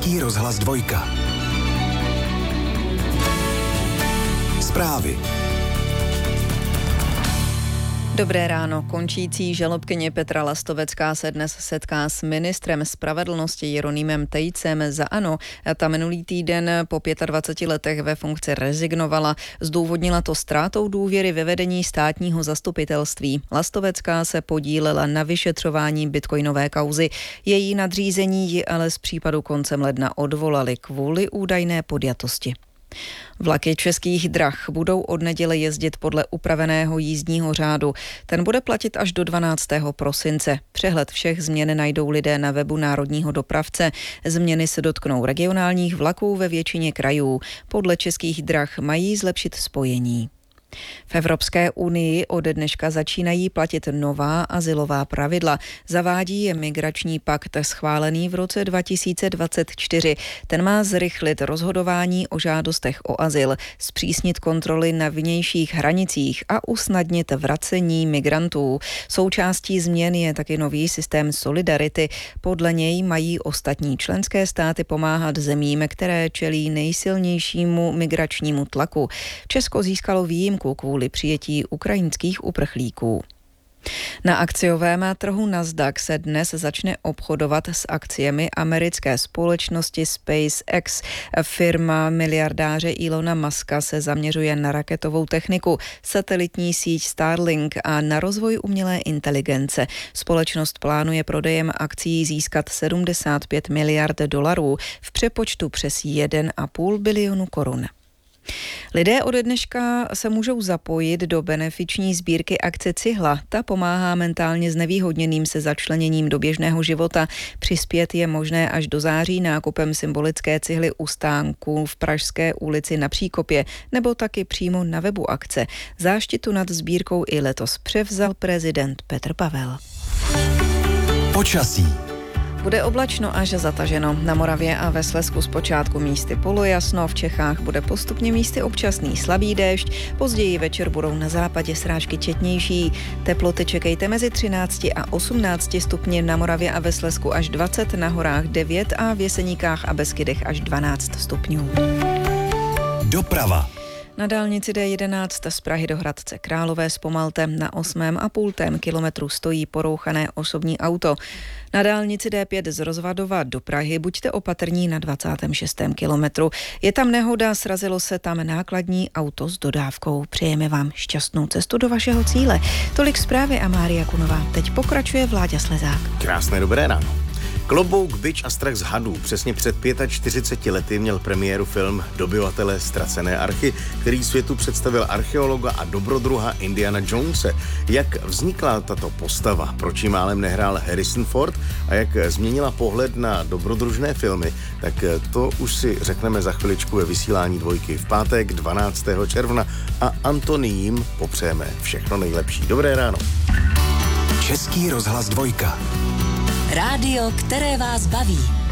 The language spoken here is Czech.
Český rozhlas 2. Zprávy. Dobré ráno. Končící žalobkyně Petra Lastovecká se dnes setká s ministrem spravedlnosti Jeronýmem Tejcem za ANO. Ta minulý týden po 25 letech ve funkci rezignovala. Zdůvodnila to ztrátou důvěry ve vedení státního zastupitelství. Lastovecká se podílela na vyšetřování bitcoinové kauzy. Její nadřízení ji ale z případu koncem ledna odvolali kvůli údajné podjatosti. Vlaky Českých drah budou od neděle jezdit podle upraveného jízdního řádu. Ten bude platit až do 12. prosince. Přehled všech změn najdou lidé na webu Národního dopravce. Změny se dotknou regionálních vlaků ve většině krajů. Podle Českých drah mají zlepšit spojení. V Evropské unii ode dneška začínají platit nová azylová pravidla. Zavádí je migrační pakt schválený v roce 2024. Ten má zrychlit rozhodování o žádostech o azyl, zpřísnit kontroly na vnějších hranicích a usnadnit vracení migrantů. Součástí změn je taky nový systém solidarity. Podle něj mají ostatní členské státy pomáhat zemím, které čelí nejsilnějšímu migračnímu tlaku. Česko získalo výjimku kvůli přijetí ukrajinských uprchlíků. Na akciovém trhu Nasdaq se dnes začne obchodovat s akciemi americké společnosti SpaceX. Firma miliardáře Elona Muska se zaměřuje na raketovou techniku, satelitní síť Starlink a na rozvoj umělé inteligence. Společnost plánuje prodejem akcií získat 75 miliard dolarů, v přepočtu přes 1,5 bilionu korun. Lidé ode dneška se můžou zapojit do benefiční sbírky akce Cihla. Ta pomáhá mentálně znevýhodněným se začleněním do běžného života. Přispět je možné až do září nákupem symbolické cihly u stánku v Pražské ulici na Příkopě nebo taky přímo na webu akce. Záštitu nad sbírkou i letos převzal prezident Petr Pavel. Počasí. Bude oblačno až zataženo. Na Moravě a ve Slezsku zpočátku místy polojasno, v Čechách bude postupně místy občasný slabý déšť, později večer budou na západě srážky četnější. Teploty čekejte mezi 13 a 18 stupni, na Moravě a ve Slezsku až 20, na horách 9 a v Jeseníkách a Beskydech až 12 stupňů. Doprava. Na dálnici D11 z Prahy do Hradce Králové zpomalte, na 8,5 kilometru stojí porouchané osobní auto. Na dálnici D5 z Rozvadova do Prahy buďte opatrní na 26. kilometru. Je tam nehoda, srazilo se tam nákladní auto s dodávkou. Přejeme vám šťastnou cestu do vašeho cíle. Tolik zprávy a Mária Kunová. Teď pokračuje Vláďa Slezák. Krásné dobré ráno. Klobouk, bič a strach z hadů. Přesně před 45 lety měl premiéru film Dobyvatele ztracené archy, který světu představil archeologa a dobrodruha Indiana Jonese. Jak vznikla tato postava, proč jí málem nehrál Harrison Ford a jak změnila pohled na dobrodružné filmy, tak to už si řekneme za chviličku ve vysílání Dvojky v pátek 12. června a Antoním popřejeme všechno nejlepší. Dobré ráno. Český rozhlas 2. Rádio, které vás baví.